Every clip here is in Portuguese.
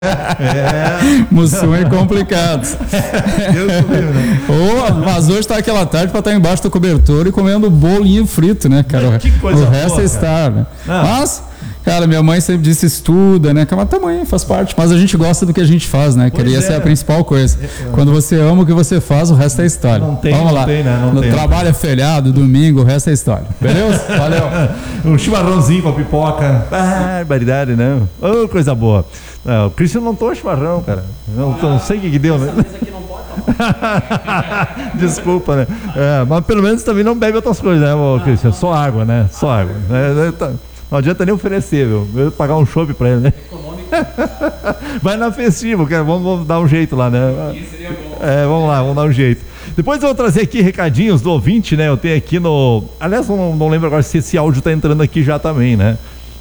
Mussum é complicado. Mas hoje tá aquela tarde para estar embaixo do cobertor e comendo bolinho frito, né, cara? Que coisa o resto boa, é estar, né? Mas, cara, minha mãe sempre disse estuda, né? Mas também faz parte. Mas a gente gosta do que a gente faz, né? Cara? E essa é a principal coisa. Quando você ama o que você faz, o resto é história. Vamos lá. No trabalho é feriado, domingo, o resto é história. Beleza? Valeu. Um chimarrãozinho com a pipoca. Barbaridade, né? Oh, coisa boa. Não, o Cristian não toma chimarrão, cara. Não sei o que deu, né? Desculpa, né? Mas pelo menos também não bebe outras coisas, né, Cristian? Só água, né? Só água. Não adianta nem oferecer, viu? Eu vou pagar um chopp pra ele, né? Vai na festiva, cara. Vamos dar um jeito lá, né? Vamos lá, vamos dar um jeito. Depois eu vou trazer aqui recadinhos do ouvinte, né? Eu tenho aqui no... Aliás, não lembro agora se esse áudio tá entrando aqui já também, né?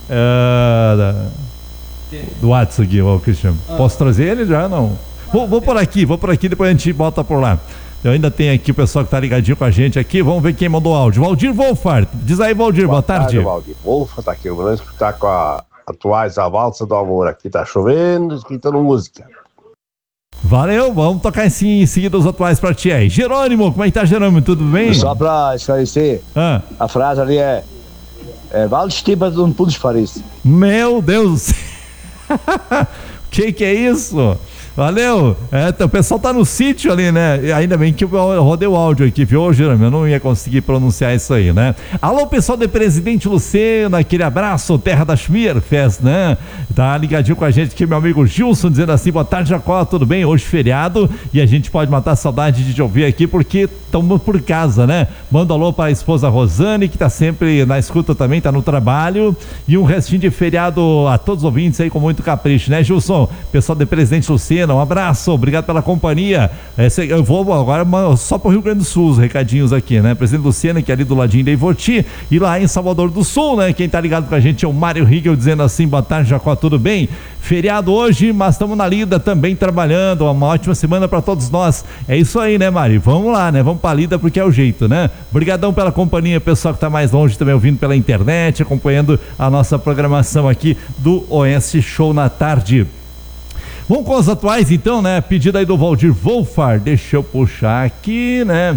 Do WhatsApp aqui, ó, Cristiano. Posso trazer ele já? Não. Vou por aqui, depois a gente bota por lá. Eu ainda tenho aqui o pessoal que tá ligadinho com a gente aqui. Vamos ver quem mandou áudio. Valdir Wolfart. Diz aí, Valdir, boa tarde. Valdir Wolfart tá aqui. Vamos escutar com a Atuais, a Valsa do Amor aqui. Tá chovendo, escutando música. Valeu, vamos tocar em seguida os Atuais pra ti aí. Jerônimo, como é que tá, Jerônimo? Tudo bem? Só pra esclarecer, a frase ali vale stipas um pulo de faris. Meu Deus. Que é isso? Valeu. O pessoal tá no sítio ali, né? Ainda bem que eu rodei o áudio aqui, viu, Jerônimo? Eu não ia conseguir pronunciar isso aí, né? Alô, pessoal de Presidente Lucena, aquele abraço, terra da Schmierfest, né? Tá ligadinho com a gente aqui, meu amigo Gilson, dizendo assim, boa tarde, Jacó, tudo bem? Hoje feriado e a gente pode matar a saudade de te ouvir aqui porque estamos por casa, né? Manda alô para a esposa Rosane, que tá sempre na escuta também, tá no trabalho, e um restinho de feriado a todos os ouvintes aí com muito capricho, né, Gilson? Pessoal de Presidente Lucena, um abraço, obrigado pela companhia. Eu vou agora só para o Rio Grande do Sul, os recadinhos aqui, né? Presidente Lucena, que é ali do ladinho da Ivoti, e lá em Salvador do Sul, né? Quem tá ligado com a gente é o Mário Rigel, dizendo assim, boa tarde, Jacó, tudo bem? Feriado hoje, mas estamos na lida também trabalhando, uma ótima semana para todos nós. É isso aí, né, Mário? Vamos lá, né? Vamos pra lida porque é o jeito, né? Obrigadão pela companhia, pessoal que tá mais longe também ouvindo pela internet, acompanhando a nossa programação aqui do Oeste Show na tarde. Vamos com os atuais então, né? Pedido aí do Valdir Wolfart, deixa eu puxar aqui, né?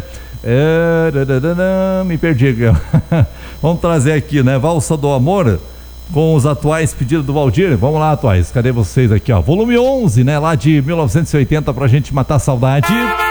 Me perdi aqui. Vamos trazer aqui, né? Valsa do Amor com os atuais, pedido do Valdir. Vamos lá, atuais, cadê vocês aqui, ó? Volume 11, né? Lá de 1980 pra gente matar a saudade.